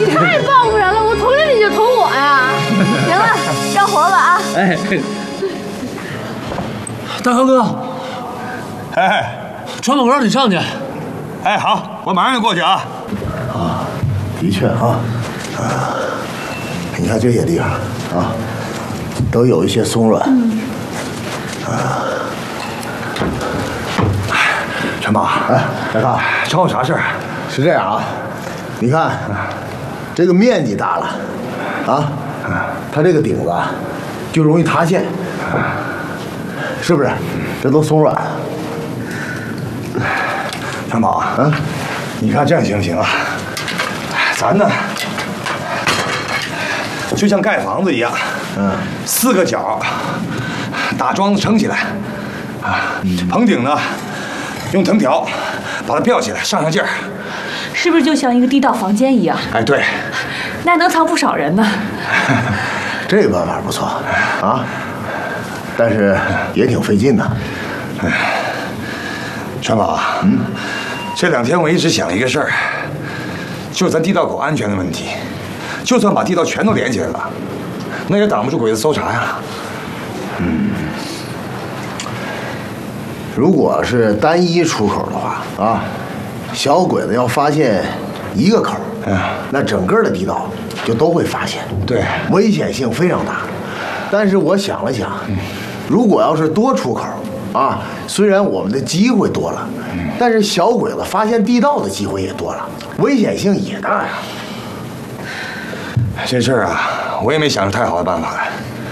你太报复人了，我捅你就捅我呀！行了，干活吧啊！ 哎，大康哥， 哎， 传宝让你上去。 哎，好，我马上就过去啊。 啊，的确啊，你看这些地方啊，都有一些松软。 全宝， 哎，大康， 找我啥事儿？ 是这样啊，你看，这个面积大了，啊，它这个顶子就容易塌陷，是不是？这都松软。 全宝啊，你看这样行不行啊？咱呢，就像盖房子一样，4个角打桩子撑起来，棚顶呢用藤条把它吊起来，上劲儿。 是不是就像一个地道房间一样？ 哎，对， 那能藏不少人呢。 这个办法不错啊，但是也挺费劲的。 全宝，这2天我一直想一个事儿，就是咱地道口安全的问题。就算把地道全都连起来了，那也挡不住鬼子搜查呀。 如果是单一出口的话啊，小鬼子要发现一个口，那整个的地道就都会发现， 对， 危险性非常大。但是我想了想，如果要是多出口啊，虽然我们的机会多了，但是小鬼子发现地道的机会也多了，危险性也大呀。 这事儿啊，我也没想出太好的办法来。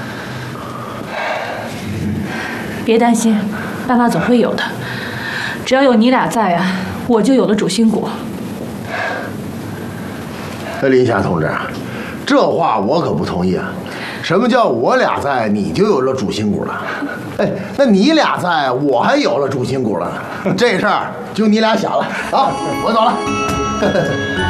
别担心，办法总会有的。只要有你俩在啊，我就有了主心骨。 李霞同志，这话我可不同意啊！什么叫我俩在，你就有了主心骨了？哎，那你俩在，我还有了主心骨了呢。这事儿就你俩想了啊！我走了。